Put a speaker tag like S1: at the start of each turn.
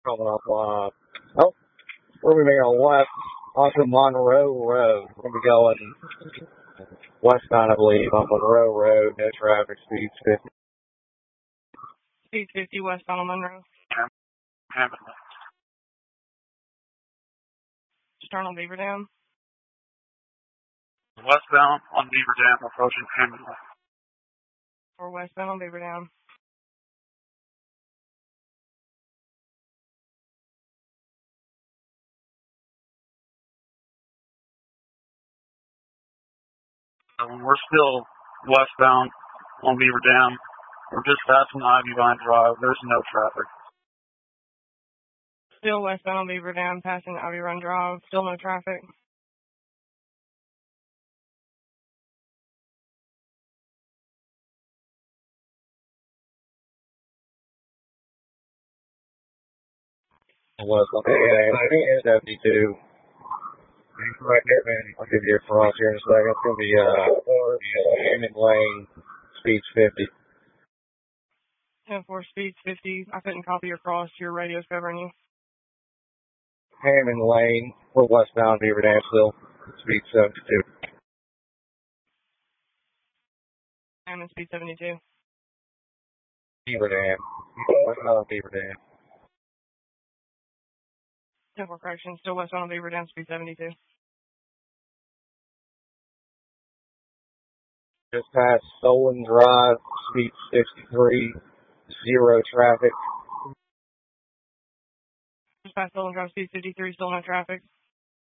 S1: coming up. Oh, we're going to be on west onto Monroe Road. We're going to be going westbound, I believe, on Monroe Road. No traffic, speeds 50.
S2: Speed 50 westbound on Monroe. Turn on Beaver Dam.
S3: Westbound on Beaver Dam, approaching Hamilton.
S2: Or westbound on Beaver Dam.
S3: We're still westbound on Beaver Dam. We're just passing Ivy Vine Drive. There's no traffic.
S2: Still westbound on Beaver Dam, passing Ivy Run Drive. Still no traffic.
S1: West on the 72. Right there, man. I'll give you a cross here in a second. It's going to be Hammond Lane, speeds 50.
S2: 10-4 speeds 50. I couldn't copy your cross. Your radio's covering you.
S1: Hammond Lane, we're westbound Beaver Dam still, speed 72.
S2: Hammond speed 72.
S1: Beaver Dam. Westbound Beaver Dam.
S2: 10-4 correction. Still westbound on Beaver Dam, speed 72.
S1: Just past Solon Drive, speed 63, zero traffic.
S2: Just past Solon Drive, speed 53, still no traffic.